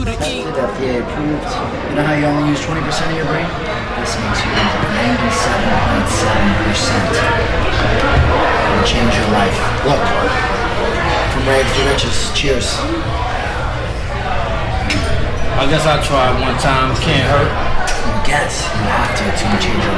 Tested, FDA approved. You know how you only use 20% of your brain? This makes you use 97.7%. It'll change your life. Look, from rags to riches. Cheers. I guess I'll try it one time. Can't hurt. Guess you have to change your life.